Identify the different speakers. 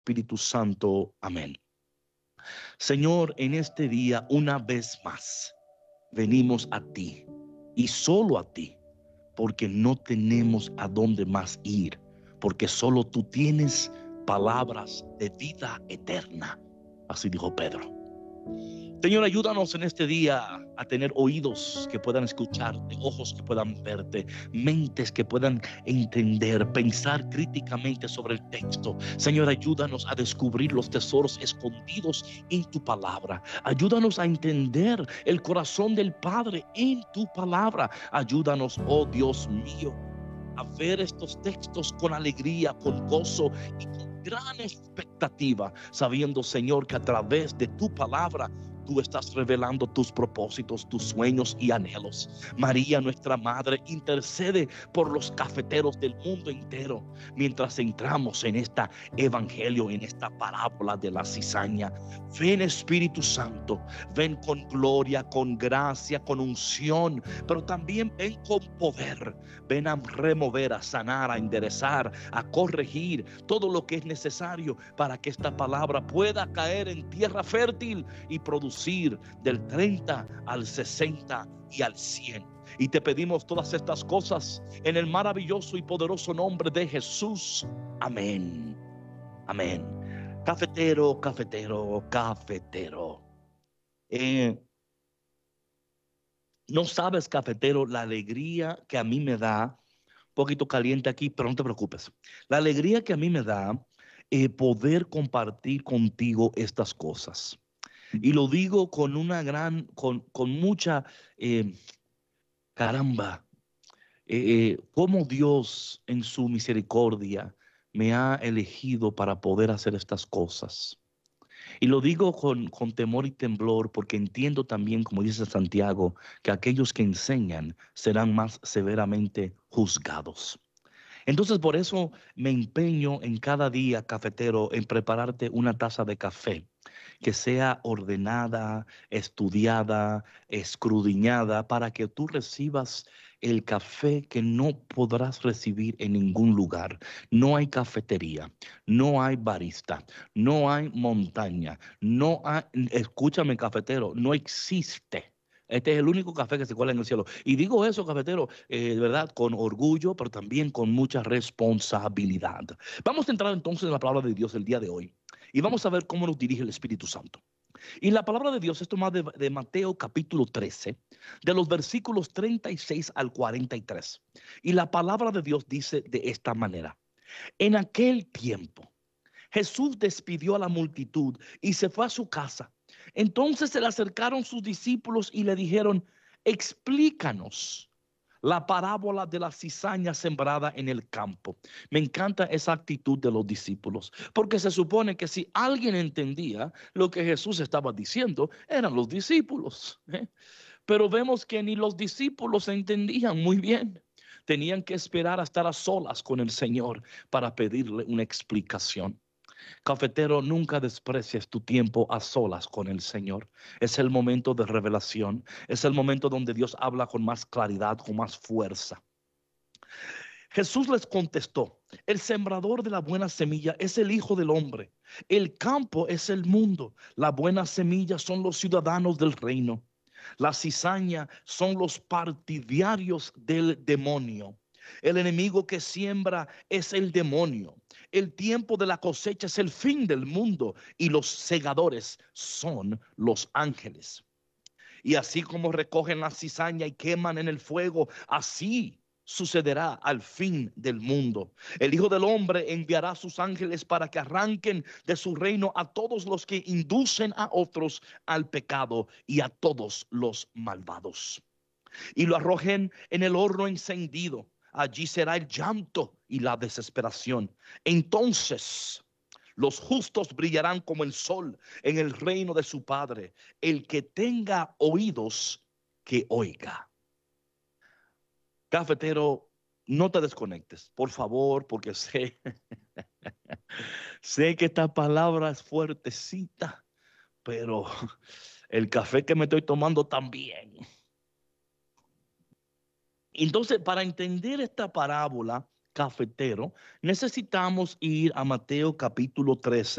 Speaker 1: Espíritu Santo. Amén. Señor, en este día, una vez más, venimos a ti y solo a ti, porque no tenemos a dónde más ir, porque solo tú tienes palabras de vida eterna. Así dijo Pedro. Señor, ayúdanos en este día a tener oídos que puedan escucharte, ojos que puedan verte, mentes que puedan entender, pensar críticamente sobre el texto. Señor, ayúdanos a descubrir los tesoros escondidos en tu palabra. Ayúdanos a entender el corazón del Padre en tu palabra. Ayúdanos, oh Dios mío, a ver estos textos con alegría, con gozo y con gran expectativa, sabiendo, Señor, que a través de tu palabra tú estás revelando tus propósitos, tus sueños y anhelos. María, nuestra madre, intercede por los cafeteros del mundo entero mientras entramos en este evangelio, en esta parábola de la cizaña. Ven, Espíritu Santo, ven con gloria, con gracia, con unción, pero también ven con poder. Ven a remover, a sanar, a enderezar, a corregir todo lo que es necesario para que esta palabra pueda caer en tierra fértil y producir del 30 al 60 y al 100. Y te pedimos todas estas cosas en el maravilloso y poderoso nombre de Jesús. Amén. Amén. Cafetero, cafetero, cafetero. Eh, no sabes, cafetero, la alegría que a mí me da, poquito caliente aquí, pero no te preocupes. La alegría que a mí me da poder compartir contigo estas cosas. Y lo digo con una con mucha, eh, caramba, cómo Dios en su misericordia me ha elegido para poder hacer estas cosas. Y lo digo con temor y temblor porque entiendo también, como dice Santiago, que aquellos que enseñan serán más severamente juzgados. Entonces, por eso me empeño en cada día, cafetero, en prepararte una taza de café que sea ordenada, estudiada, escudriñada, para que tú recibas el café que no podrás recibir en ningún lugar. No hay cafetería, no hay barista, no hay montaña, no hay, escúchame, cafetero, no existe. Este es el único café que se cuela en el cielo. Y digo eso, cafetero, de verdad, con orgullo, pero también con mucha responsabilidad. Vamos a entrar entonces en la palabra de Dios el día de hoy. Y vamos a ver cómo nos dirige el Espíritu Santo. Y la palabra de Dios es tomada de Mateo capítulo 13, de los versículos 36 al 43. Y la palabra de Dios dice de esta manera: en aquel tiempo, Jesús despidió a la multitud y se fue a su casa. Entonces se le acercaron sus discípulos y le dijeron: explícanos la parábola de la cizaña sembrada en el campo. Me encanta esa actitud de los discípulos, porque se supone que si alguien entendía lo que Jesús estaba diciendo, eran los discípulos, ¿eh? Pero vemos que ni los discípulos entendían muy bien. Tenían que esperar a estar a solas con el Señor para pedirle una explicación. Cafetero, nunca desprecies tu tiempo a solas con el Señor. Es el momento de revelación. Es el momento donde Dios habla con más claridad, con más fuerza. Jesús les contestó: el sembrador de la buena semilla es el Hijo del Hombre. El campo es el mundo. La buena semilla son los ciudadanos del reino. La cizaña son los partidarios del demonio. El enemigo que siembra es el demonio. El tiempo de la cosecha es el fin del mundo y los segadores son los ángeles. Y así como recogen la cizaña y queman en el fuego, así sucederá al fin del mundo. El Hijo del Hombre enviará a sus ángeles para que arranquen de su reino a todos los que inducen a otros al pecado y a todos los malvados, y lo arrojen en el horno encendido. Allí será el llanto y la desesperación. Entonces los justos brillarán como el sol en el reino de su Padre. El que tenga oídos, que oiga. Cafetero, no te desconectes, por favor, porque sé que esta palabra es fuertecita, pero el café que me estoy tomando también. Entonces, para entender esta parábola, cafetero, necesitamos ir a Mateo capítulo 13.